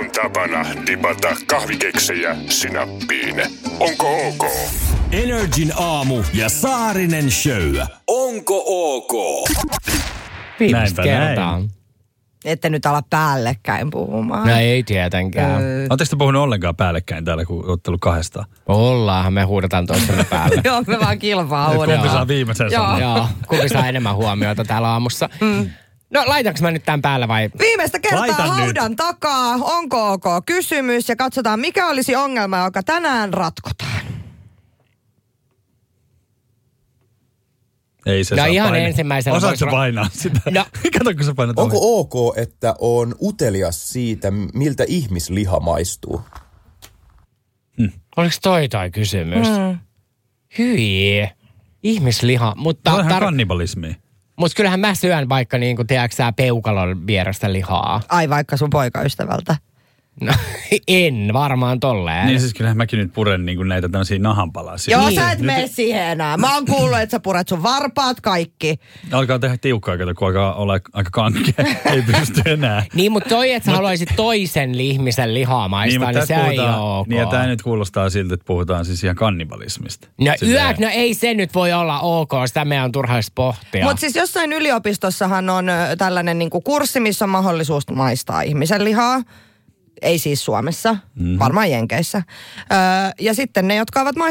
on tapana dipata kahvikeksejä sinappiin. Onko ok? Energin aamu ja Saarinen show. Onko ok? Viimeistä kertaa. Ette nyt ala päällekkäin puhumaan. No ei tietenkään. Oletteko te puhunut ollenkaan päällekkäin täällä, kun olette ollut kahdestaan? Ollaanhan, me huudetaan toisemme päälle. Joo, me vaan kilpaa huudetaan. Kumpi saa viimeisen sanan? Joo, kumpi saa enemmän huomiota täällä aamussa. No laitanko mä nyt tämän päälle vai? Viimeistä kertaa Laitan haudan nyt. takaa. Onko ok kysymys ja katsotaan mikä olisi ongelma, joka tänään ratkotaan. Ei se No saa ihan painaa. ensimmäisenä Osaatko painaa sitä? No. Kato, kun sä painat Onko ok, että on utelias siitä, miltä ihmisliha maistuu? Oliko toi kysymys? Hyi. Ihmisliha, mutta... Vähän kannibalismia. Mutta kyllähän mä syön vaikka niinku, tiedätkö sä, peukalon vierestä lihaa. Ai vaikka sun poikaystävältä. No en varmaan tolleen. Niin siis kyllähän mäkin nyt puren niinku näitä tämmöisiä nahanpalasia. Joo, Niin. sä et mene siihen enää. Mä oon kuullut, että sä puret sun varpaat kaikki. Alkaa tehdä tiukkaa, kato, kun alkaa olla aika kankea. Ei pysty enää. Niin, mutta toi, että sä haluaisit toisen ihmisen lihaa maistaa, niin se ei ole ok. Niin ja tää nyt kuulostaa siltä, että puhutaan siis ihan kannibalismista. No Silleen- no ei se nyt voi olla ok, sitä meidän on turha edes pohtia. Mutta siis jossain yliopistossahan on tällainen niinku kurssi, missä on mahdollisuus maistaa ihmisen lihaa. Ei siis Suomessa, varmaan Jenkeissä. Ja sitten ne, jotka ovat